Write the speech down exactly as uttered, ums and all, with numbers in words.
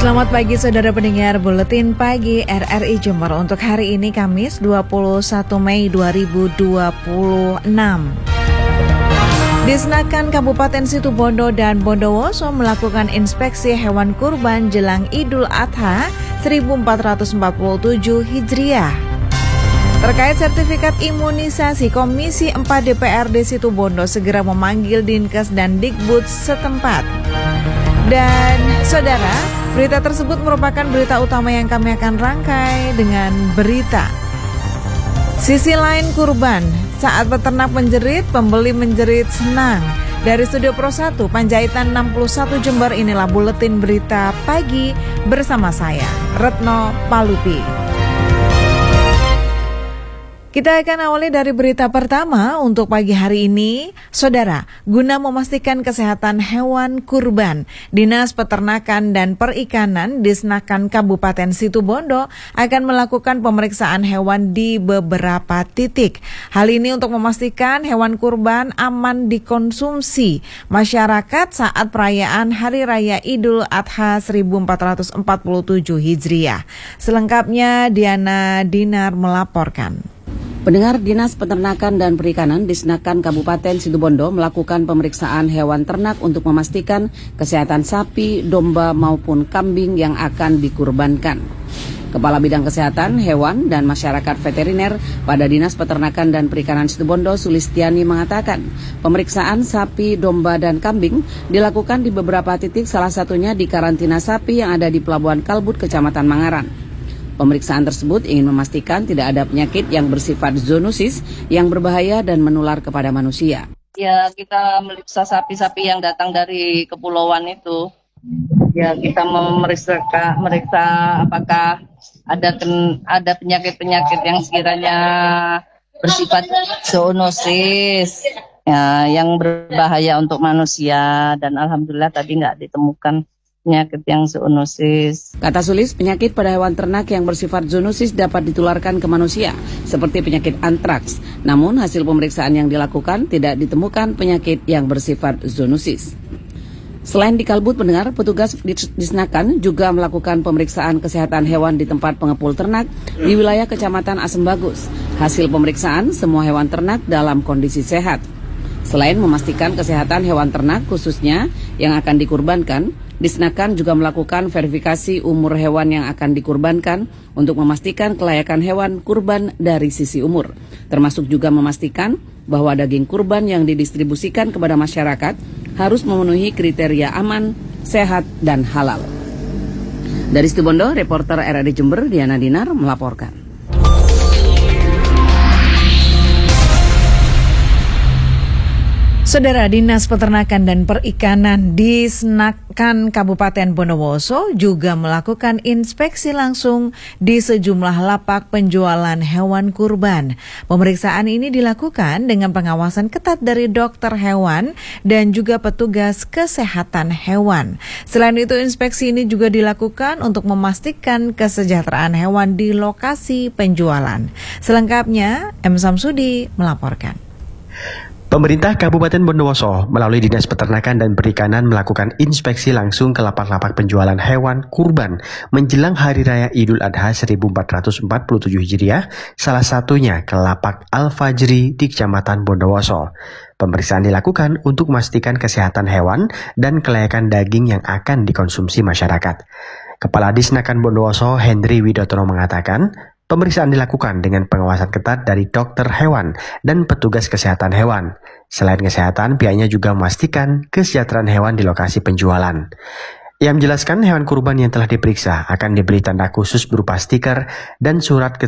Selamat pagi saudara pendengar Buletin Pagi R R I Jember untuk hari ini Kamis dua puluh satu Mei dua ribu dua puluh enam. Disnakan Kabupaten Situbondo dan Bondowoso melakukan inspeksi hewan kurban jelang Idul Adha seribu empat ratus empat puluh tujuh Hijriah. Terkait sertifikat imunisasi, Komisi empat D P R D Situbondo segera memanggil Dinkes dan Dikbud setempat. Dan saudara, berita tersebut merupakan berita utama yang kami akan rangkai dengan berita sisi lain kurban. Saat peternak menjerit, pembeli menjerit senang. Dari Studio Pro satu, Panjaitan enam puluh satu Jember, inilah Buletin Berita Pagi bersama saya, Retno Palupi. Kita akan awali dari berita pertama untuk pagi hari ini. Saudara, guna memastikan kesehatan hewan kurban, Dinas Peternakan dan Perikanan Disnakan Kabupaten Situbondo akan melakukan pemeriksaan hewan di beberapa titik. Hal ini untuk memastikan hewan kurban aman dikonsumsi masyarakat saat perayaan Hari Raya Idul Adha seribu empat ratus empat puluh tujuh Hijriah. Selengkapnya Diana Dinar melaporkan. Pendengar, Dinas Peternakan dan Perikanan Disnakan Kabupaten Situbondo melakukan pemeriksaan hewan ternak untuk memastikan kesehatan sapi, domba maupun kambing yang akan dikurbankan. Kepala Bidang Kesehatan Hewan dan Masyarakat Veteriner pada Dinas Peternakan dan Perikanan Situbondo, Sulistiani, mengatakan pemeriksaan sapi, domba, dan kambing dilakukan di beberapa titik, salah satunya di karantina sapi yang ada di Pelabuhan Kalbut, Kecamatan Mangaran. Pemeriksaan tersebut ingin memastikan tidak ada penyakit yang bersifat zoonosis yang berbahaya dan menular kepada manusia. Ya, kita memeriksa sapi-sapi yang datang dari kepulauan itu. Ya, kita memeriksa meriksa apakah ada ken, ada penyakit-penyakit yang sekiranya bersifat zoonosis, ya, yang berbahaya untuk manusia, dan alhamdulillah tadi nggak ditemukan penyakit yang zoonosis. Kata Sulis, penyakit pada hewan ternak yang bersifat zoonosis dapat ditularkan ke manusia, seperti penyakit antraks. Namun hasil pemeriksaan yang dilakukan tidak ditemukan penyakit yang bersifat zoonosis. Selain di Kalbut, pendengar, petugas Disnakan juga melakukan pemeriksaan kesehatan hewan di tempat pengepul ternak di wilayah Kecamatan Asem Bagus. Hasil pemeriksaan, semua hewan ternak dalam kondisi sehat. Selain memastikan kesehatan hewan ternak khususnya yang akan dikurbankan, Disnakan juga melakukan verifikasi umur hewan yang akan dikurbankan untuk memastikan kelayakan hewan kurban dari sisi umur, termasuk juga memastikan bahwa daging kurban yang didistribusikan kepada masyarakat harus memenuhi kriteria aman, sehat, dan halal. Dari Situbondo, reporter R R I Jember, Diana Dinar melaporkan. Saudara, Dinas Peternakan dan Perikanan Disnakan Kabupaten Bondowoso juga melakukan inspeksi langsung di sejumlah lapak penjualan hewan kurban. Pemeriksaan ini dilakukan dengan pengawasan ketat dari dokter hewan dan juga petugas kesehatan hewan. Selain itu, inspeksi ini juga dilakukan untuk memastikan kesejahteraan hewan di lokasi penjualan. Selengkapnya, M. Samsudi melaporkan. Pemerintah Kabupaten Bondowoso melalui Dinas Peternakan dan Perikanan melakukan inspeksi langsung ke lapak-lapak penjualan hewan kurban menjelang Hari Raya Idul Adha seribu empat ratus empat puluh tujuh Hijriah, salah satunya ke lapak Al-Fajri di Kecamatan Bondowoso. Pemeriksaan dilakukan untuk memastikan kesehatan hewan dan kelayakan daging yang akan dikonsumsi masyarakat. Kepala Disnakan Bondowoso, Henry Widotono, mengatakan pemeriksaan dilakukan dengan pengawasan ketat dari dokter hewan dan petugas kesehatan hewan. Selain kesehatan, pihaknya juga memastikan kesejahteraan hewan di lokasi penjualan. Ia menjelaskan hewan kurban yang telah diperiksa akan diberi tanda khusus berupa stiker dan surat